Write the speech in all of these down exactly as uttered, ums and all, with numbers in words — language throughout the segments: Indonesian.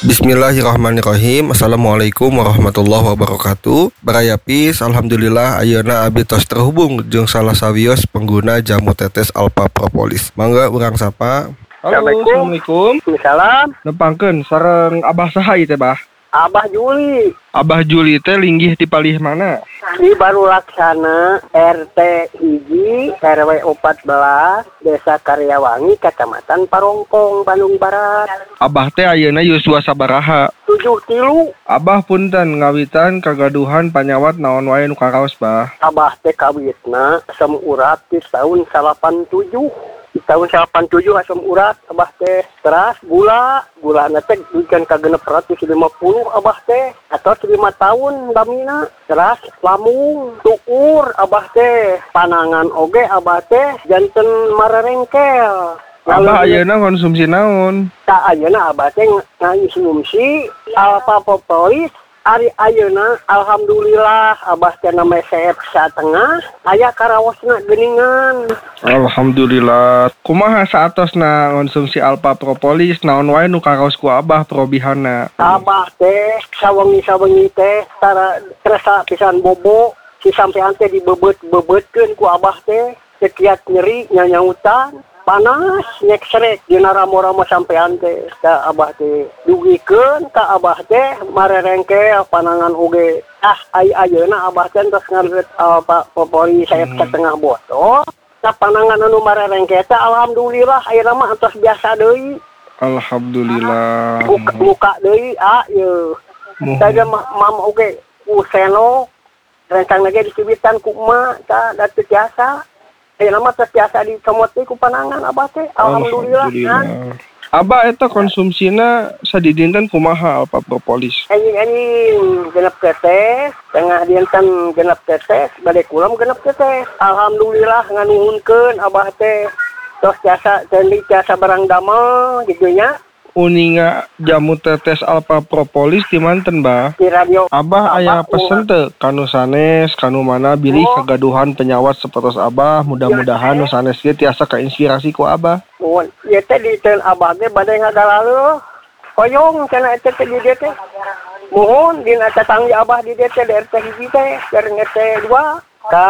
Bismillahirrahmanirrahim. Assalamualaikum warahmatullahi wabarakatuh. Baraya Pis, alhamdulillah ayeuna abdi tos terhubung jeung salah sawios pengguna jamu tetes Alpha Propolis. Mangga urang sapa. Halo, assalamualaikum. Salam. Nepangkeun sareng Abah saha ieu teh, Bah? Abah Juli. Abah Juli teh linggih di palih mana? Di Baru Laksana, R T hiji, R W empat belas, Desa Karyawangi, Kecamatan Parongpong, Bandung Barat. Abah teh ayeuna yuswa sabaraha? Tujuh tilu. Abah punten ngawitan kagaduhan panyawat naon wae nu karaos, Bah? Abah teh kawitna asam urat di tahun salapan tujuh. Di tahun salapan tujuh asam urat Abah teh teras gula gula teh duikan ka genep ratus lima puluh Abah teh atau lima tahun damina teras lamung tukur Abah teh panangan oge Abah teh janten mararengkel. Abah ayeuna konsumsi naon? Tak ayeuna Abah teh ngonsumsi Alpha Propolis. Ari ayeuna alhamdulillah Abah teh nama seep satengah aya karawosna geuningan. Alhamdulillah. Kumaha saatosna konsumsi Alpha Propolis naon wae nu karaos ku Abah perobihanna? Abah teh sawengi-sawengi teh tara terasa pisan bobo si sampean teh dibebet-bebetkeun ku Abah teh sekiat nyeri nyanyautan panas nyek serek dina ramo-ramo sampean teh ka Abah teh dugikeun ka Abah teh marerengkel panangan oge ah ai ayeuna Abah teh tos ngareut Alpha Propolis sayap hmm. setengah botol nah panangan anu marerengkel teh alhamdulillah ayeuna mah tos biasa deui. Alhamdulillah. Muka, muka deui ah yeuh tadi mam oge ku seno rencang lagi dicibitan ku emak tah da teu biasa. Eh nama terbiasa di comoti ku panangan Abah teh alhamdulillah kan. Abah eta konsumsina sadidinten kumaha Alpha Propolis? Anjing-anjing genep tetes, tengah dinten genep tetes, bade kulam genep tetes. Alhamdulillah nganuhunkeun Abah teh tos jasa cendi jasa barang damel gitu nya. Uninga jamu tetes Alpha Propolis di manten, Bah? Di radio. Abah aya pesen teu kanu sanes, kanu mana bilih oh. Kagaduhan penyawat sapertos Abah, mudah-mudahan nu sanes ge tiasa kainspirasi ku Abah. Mun ieu teh di teun Abah ge bade ngagaleuh. Koyong cenah eta teh di dieu teh. Muhun dina tetanggi Abah di dieu teh di R T hiji teh, jeung R T dua ka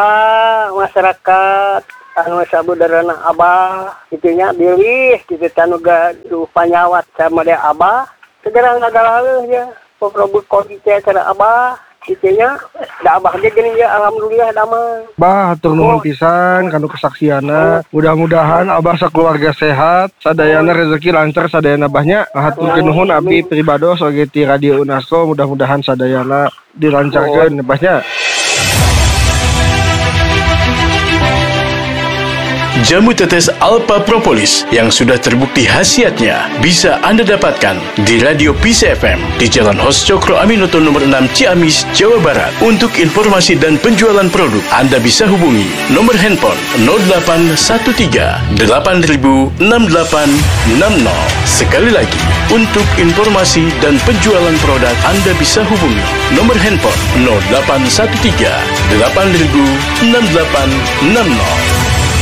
masyarakat anu sabudareuna Abah kitunya bilih kitu tanu gaduh panyawat sama dia Abah segera ngagaleuh ya poprobut kodi teh cara Abah kitunya da Abah ge geuning ya alhamdulillah damang. Bah hatur nuhun pisan kanu kesaksianna. Mudah-mudahan Abah sakeluarga sehat, sadayana rezeki lancar sadayana Bahnya. Haturkeun nuhun abdi pribados oge ti Radio Unasco mudah-mudahan sadayana dilancarkeun Bahnya. Jamu tetes Alpha Propolis yang sudah terbukti khasiatnya bisa Anda dapatkan di Radio Peace F M di Jalan Hos Cokro Aminoto nomor enam Ciamis, Jawa Barat. Untuk informasi dan penjualan produk, Anda bisa hubungi nomor handphone nol delapan satu tiga delapan nol enam delapan enam nol. Sekali lagi, untuk informasi dan penjualan produk, Anda bisa hubungi nomor handphone nol delapan satu tiga delapan nol enam delapan enam nol.